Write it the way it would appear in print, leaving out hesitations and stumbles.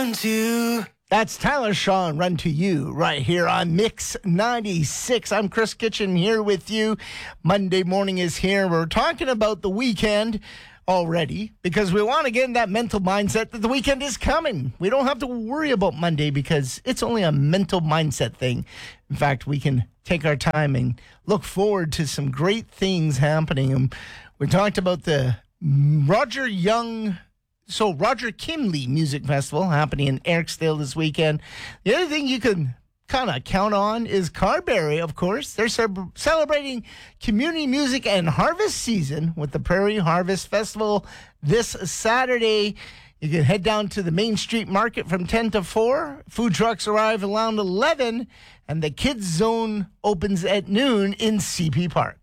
That's Tyler Shaw and Run to You right here on Mix 96. I'm Chris Kitchen here with you. Monday morning is here. We're talking about the weekend already because we want to get in that mental mindset that the weekend is coming. We don't have to worry about Monday because it's only a mental mindset thing. In fact, we can take our time and look forward to some great things happening. And we talked about the Roger Kimley Music Festival happening in Eriksdale this weekend. The other thing you can kind of count on is Carberry, of course. They're celebrating community music and harvest season with the Prairie Harvest Festival this Saturday. You can head down to the Main Street Market from 10 to 4. Food trucks arrive around 11, and the Kids Zone opens at noon in CP Park.